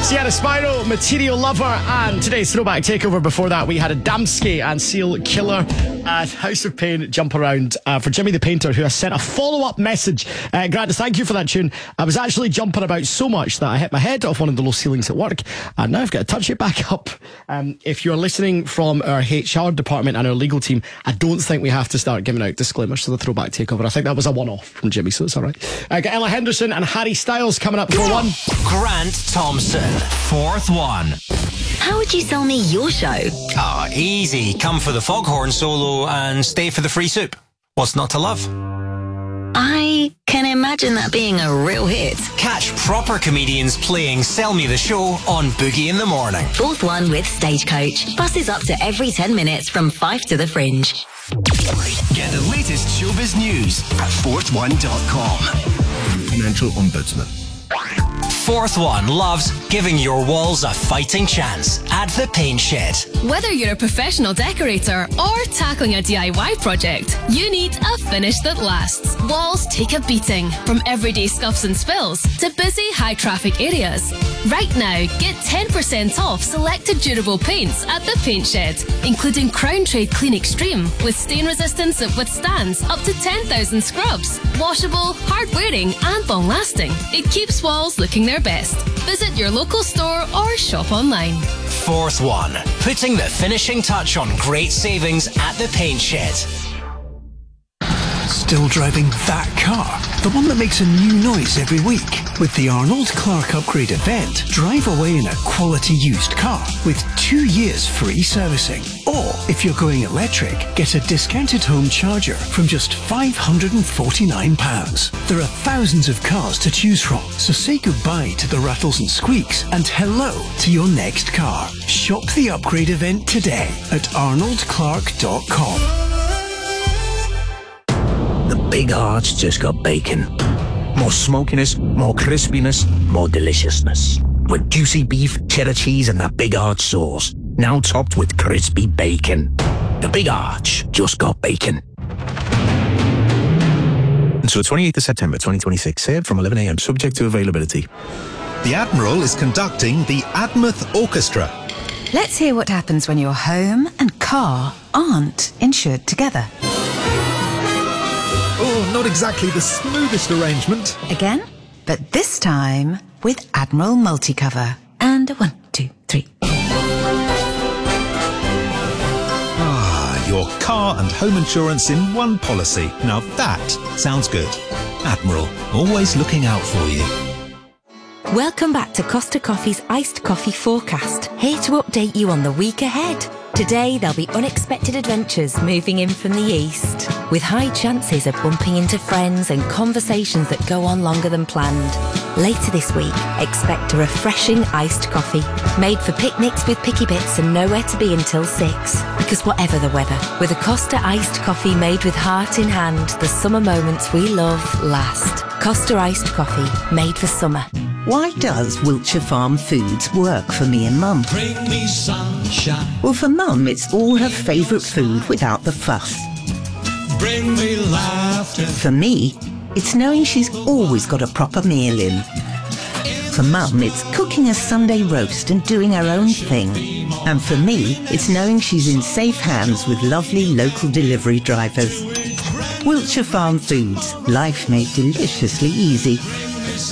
Sierra Spyro, Material Lover, and today's Throwback Takeover. Before that, we had Adamski and Seal Killer at House of Pain Jump Around for Jimmy the Painter, who has sent a follow-up message. Grant, thank you for that tune. I was actually jumping about so much that I hit my head off one of the low ceilings at work, and now I've got to touch it back up. If you're listening from our HR department and our legal team, I don't think we have to start giving out disclaimers to the Throwback Takeover. I think that was a one-off from Jimmy, so it's all right. Got Ella Henderson and Harry Styles coming up for one. Grant Thompson, fourth one. How would you sell me your show? Easy. Come for the foghorn solo and stay for the free soup. What's not to love? I can imagine that being a real hit. Catch proper comedians playing Sell Me the Show on Boogie in the Morning. Fourth one with Stagecoach. Buses up to every 10 minutes from Fife to the Fringe. Get the latest showbiz news at fourthone.com. Financial Ombudsman. Fourth one loves giving your walls a fighting chance at the Paint Shed. Whether you're a professional decorator or tackling a DIY project, you need a finish that lasts. Walls take a beating, from everyday scuffs and spills to busy high traffic areas. Right now, get 10% off selected durable paints at the Paint Shed, including Crown Trade Clean Extreme with stain resistance that withstands up to 10,000 scrubs. Washable, hard wearing and long lasting. It keeps walls looking their best. Visit your local store or shop online. Fourth one, putting the finishing touch on great savings at the Paint Shed. Still driving that car? The one that makes a new noise every week? With the Arnold Clark Upgrade event, drive away in a quality used car with 2 years free servicing. Or, if you're going electric, get a discounted home charger from just £549. There are thousands of cars to choose from, so say goodbye to the rattles and squeaks and hello to your next car. Shop the upgrade event today at arnoldclark.com. The Big Arch just got bacon. More smokiness, more crispiness, more deliciousness. With juicy beef, cheddar cheese and that Big Arch sauce. Now topped with crispy bacon. The Big Arch just got bacon. Until 28th of September 2026, served from 11 a.m, subject to availability. The Admiral is conducting the Admouth Orchestra. Let's hear what happens when your home and car aren't insured together. Oh, not exactly the smoothest arrangement. Again, but this time with Admiral Multicover. And 1, 2, 3. Your car and home insurance in one policy. Now that sounds good. Admiral, always looking out for you. Welcome back to Costa Coffee's Iced Coffee Forecast. Here to update you on the week ahead. Today, there'll be unexpected adventures moving in from the east, with high chances of bumping into friends and conversations that go on longer than planned. Later this week, expect a refreshing iced coffee, made for picnics with picky bits and nowhere to be until 6. Because whatever the weather, with a Costa iced coffee made with heart in hand, the summer moments we love last. Costa iced coffee, made for summer. Why does Wiltshire Farm Foods work for me and Mum? Bring me sunshine. Well, for Mum, it's all her favourite food without the fuss. Bring me laughter. For me, it's knowing she's always got a proper meal in. For Mum, it's cooking a Sunday roast and doing her own thing. And for me, it's knowing she's in safe hands with lovely local delivery drivers. Wiltshire Farm Foods, life made deliciously easy.